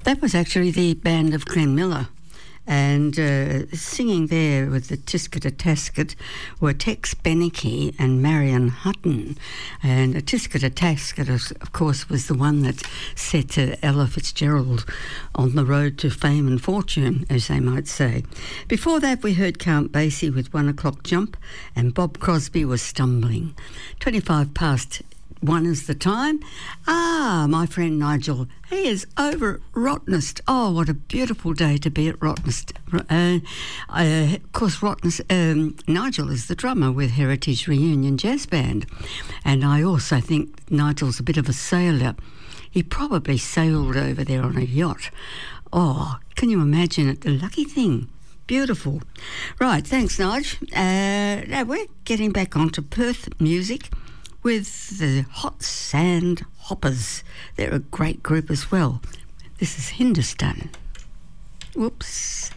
That was actually the band of Glenn Miller. And singing there with the Tisket Tasket were Tex Beneke and Marion Hutton. And the Tisket Tasket, of course, was the one that set Ella Fitzgerald on the road to fame and fortune, as they might say. Before that, we heard Count Basie with 1 O'Clock Jump, and Bob Crosby was Stumbling. 25 past 1 is the time. My friend Nigel, he is over at Rottnest. Oh, what a beautiful day to be at Rottnest. Of course, Nigel is the drummer with Heritage Reunion Jazz Band. And I also think Nigel's a bit of a sailor. He probably sailed over there on a yacht. Oh, can you imagine it? The lucky thing. Beautiful. Right, thanks, Nige. Now we're getting back onto Perth music with the Hot Sand Hoppers. They're a great group as well. This is Hindustan. Whoops.